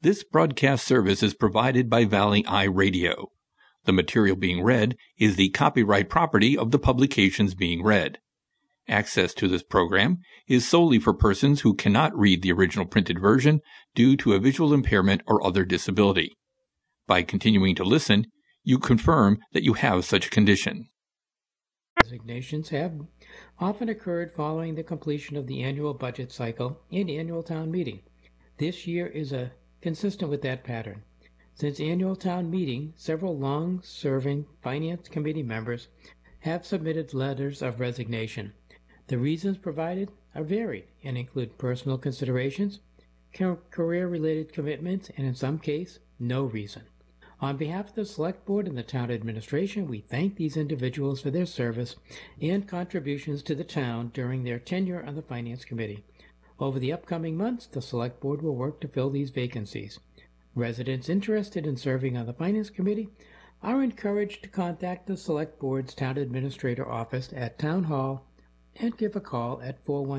This broadcast service is provided by Valley Eye Radio. The material being read is the copyright property of the publications being read. Access to this program is solely for persons who cannot read the original printed version due to a visual impairment or other disability. By continuing to listen, you confirm that you have such a condition. Resignations have often occurred following the completion of the annual budget cycle and annual town meeting. This year is consistent with that pattern. Since annual town meeting, several long-serving Finance Committee members have submitted letters of resignation. The reasons provided are varied and include personal considerations, career-related commitments, and in some cases, no reason. On behalf of the Select Board and the Town Administration, we thank these individuals for their service and contributions to the town during their tenure on the Finance Committee. Over the upcoming months, the Select Board will work to fill these vacancies. Residents interested in serving on the Finance Committee are encouraged to contact the Select Board's Town Administrator office at Town Hall and give a call at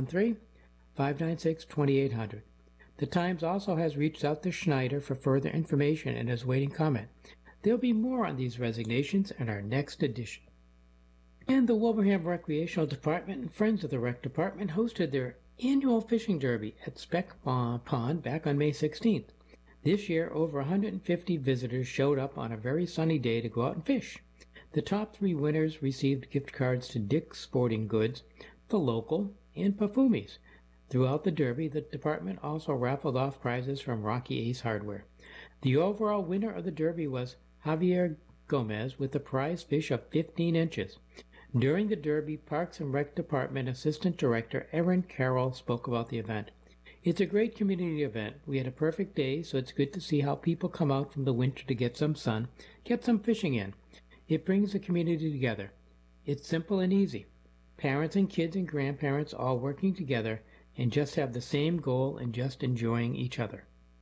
413-596-2800. The Times also has reached out to Schneider for further information and is waiting comment. There'll be more on these resignations in our next edition. And the Wilbraham Recreational Department and Friends of the Rec Department hosted their annual fishing derby at Speck Pond back on May 16th. This year, over 150 visitors showed up on a very sunny day to go out and fish. The top three winners received gift cards to Dick's Sporting Goods, The Local, and Pafumi's. Throughout the derby, the department also raffled off prizes from Rocky Ace Hardware. The overall winner of the derby was Javier Gomez with a prize fish of 15 inches. During the derby, Parks and Rec Department Assistant Director Erin Carroll spoke about the event. It's a great community event. We had a perfect day, so it's good to see how people come out from the winter to get some sun, get some fishing in. It brings the community together. It's simple and easy. Parents and kids and grandparents all working together and just have the same goal and just enjoying each other.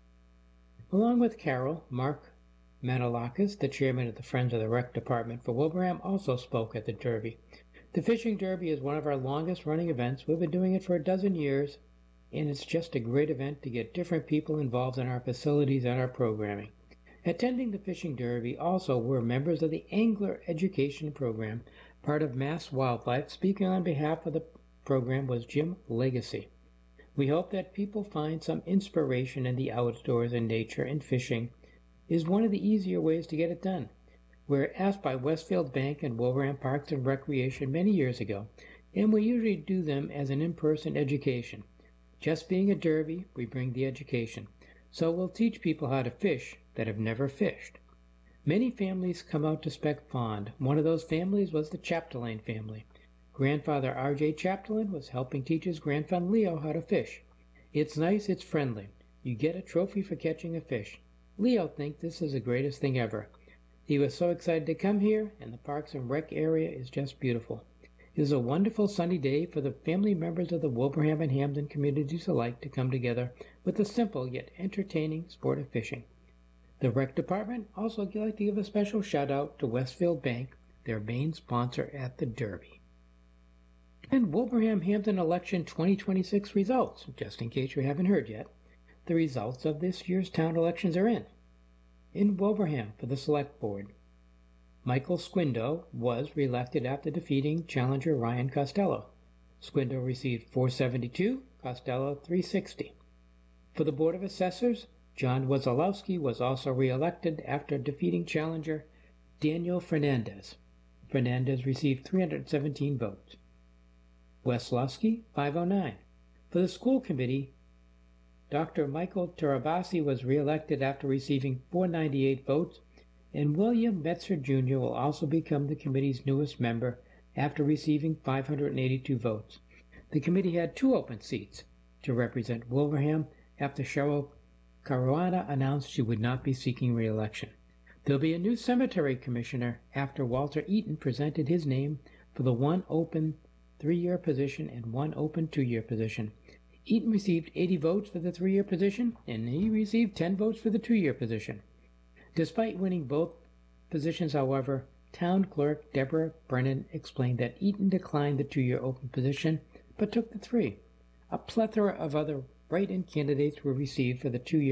Along with Carol, Mark Manolakis, the chairman of the Friends of the Rec Department for Wilbraham, also spoke at the Derby. The Fishing Derby is one of our longest running events. We've been doing it for a dozen years, and it's just a great event to get different people involved in our facilities and our programming. Attending the Fishing Derby also were members of the Angler Education Program, part of Mass Wildlife. Speaking on behalf of the program was Jim Legacy. We hope that people find some inspiration in the outdoors and nature, and fishing is one of the easier ways to get it done. We were asked by Westfield Bank and Wilbraham Parks and Recreation many years ago, and we usually do them as an in-person education. Just being a derby, we bring the education. So we'll teach people how to fish that have never fished. Many families come out to Speck Pond. One of those families was the Chapdelaine family. Grandfather R.J. Chapdelaine was helping teach his grandson Leo how to fish. It's nice, it's friendly. You get a trophy for catching a fish. Leo thinks this is the greatest thing ever. He was so excited to come here, and the Parks and Rec area is just beautiful. It is a wonderful sunny day for the family members of the Wilbraham and Hamden communities alike to come together with the simple yet entertaining sport of fishing. The Rec Department also would like to give a special shout out to Westfield Bank, their main sponsor at the Derby. And Wilbraham Hamden election 2026 results, just in case you haven't heard yet. The results of this year's town elections are in. In Wilbraham for the Select Board, Michael Squindo was reelected after defeating challenger Ryan Costello. Squindo received 472, Costello 360. For the Board of Assessors, John Wazalowski was also reelected after defeating challenger Daniel Fernandez. Fernandez received 317 votes. Weslowski 509. For the School Committee, Dr. Michael Terabasi was reelected after receiving 498 votes, and William Metzer Jr. will also become the committee's newest member after receiving 582 votes. The committee had two open seats to represent Wilbraham after Cheryl Caruana announced she would not be seeking re-election. There'll be a new cemetery commissioner after Walter Eaton presented his name for the one open 3-year position and one open 2-year position. Eaton received 80 votes for the 3-year position, and he received 10 votes for the 2-year position. Despite winning both positions, however, Town Clerk Deborah Brennan explained that Eaton declined the 2-year open position, but took the 3. A plethora of other write-in candidates were received for the 2-year